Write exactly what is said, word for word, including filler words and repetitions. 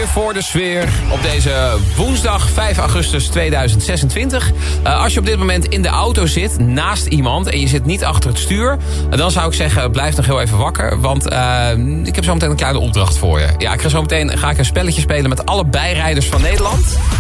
spelletje voor de sfeer op deze woensdag vijf augustus tweeduizend zesentwintig. Uh, als je op dit moment in de auto zit, naast iemand en je zit niet achter het stuur, dan zou ik zeggen, blijf nog heel even wakker. Want uh, ik heb zo meteen een kleine opdracht voor je. Ja, ik ga zo meteen ga ik een spelletje spelen met alle bijrijders van Nederland.